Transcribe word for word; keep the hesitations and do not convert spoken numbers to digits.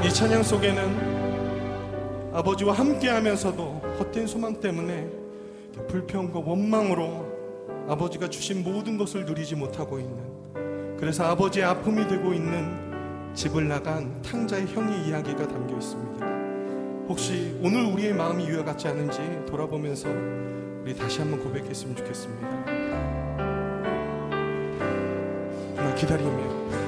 이 찬양 속에는 아버지와 함께 하면서도 헛된 소망 때문에 불평과 원망으로 아버지가 주신 모든 것을 누리지 못하고 있는, 그래서 아버지의 아픔이 되고 있는 집을 나간 탕자의 형의 이야기가 담겨 있습니다. 혹시 오늘 우리의 마음이 이와 같지 않은지 돌아보면서 우리 다시 한번 고백했으면 좋겠습니다. 나 기다리며